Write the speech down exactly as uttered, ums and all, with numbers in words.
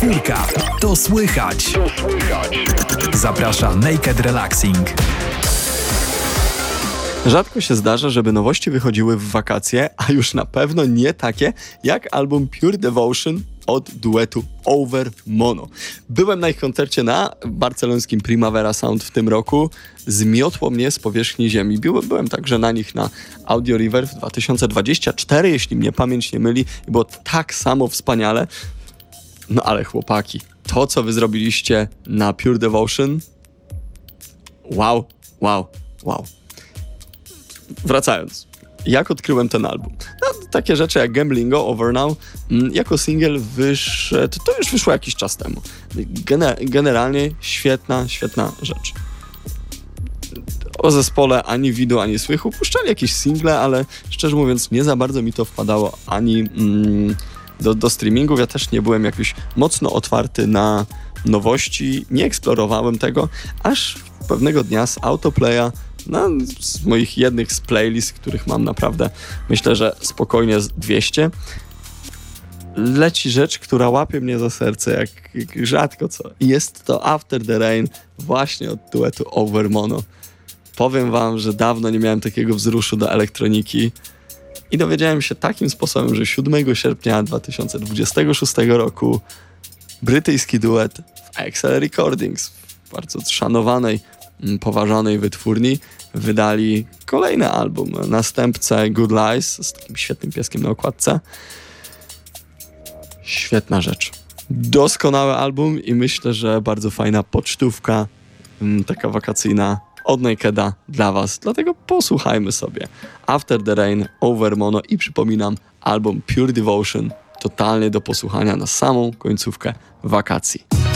Czwórka. To słychać. Zaprasza Naked Relaxing. Rzadko się zdarza, żeby nowości wychodziły w wakacje, a już na pewno nie takie jak album Pure Devotion od duetu Over Mono. Byłem na ich koncercie na barcelońskim Primavera Sound w tym roku. Zmiotło mnie z powierzchni ziemi. Byłem, byłem także na nich na Audio River w dwa tysiące dwudziestym czwartym, jeśli mnie pamięć nie myli. I było tak samo wspaniale. No ale chłopaki, to co wy zrobiliście na Pure Devotion, wow, wow, wow. Wracając, jak odkryłem ten album? No, takie rzeczy jak Gamblingo, Over Now, jako singiel wyszedł, to już wyszło jakiś czas temu. Gener- generalnie świetna, świetna rzecz. O zespole ani widu, ani słychu. Puszczali jakieś single, ale szczerze mówiąc nie za bardzo mi to wpadało ani mm, do, do streamingów. Ja też nie byłem jakoś mocno otwarty na nowości, nie eksplorowałem tego, aż pewnego dnia z Autoplaya, no, z moich jednych z playlist, których mam naprawdę, myślę, że spokojnie z dwieście, leci rzecz, która łapie mnie za serce jak, jak rzadko co. I jest to After the Rain właśnie od duetu Over Mono. Powiem wam, że dawno nie miałem takiego wzruszu do elektroniki i dowiedziałem się takim sposobem, że siódmego sierpnia dwa tysiące dwudziestego szóstego roku brytyjski duet w X L Recordings, w bardzo szanowanej, poważanej wytwórni, wydali kolejny album, następcę Good Lies z takim świetnym pieskiem na okładce. Świetna rzecz. Doskonały album i myślę, że bardzo fajna pocztówka, taka wakacyjna od Nakeda dla was. Dlatego posłuchajmy sobie After the Rain, Over Mono i przypominam, album Pure Devotion totalnie do posłuchania na samą końcówkę wakacji.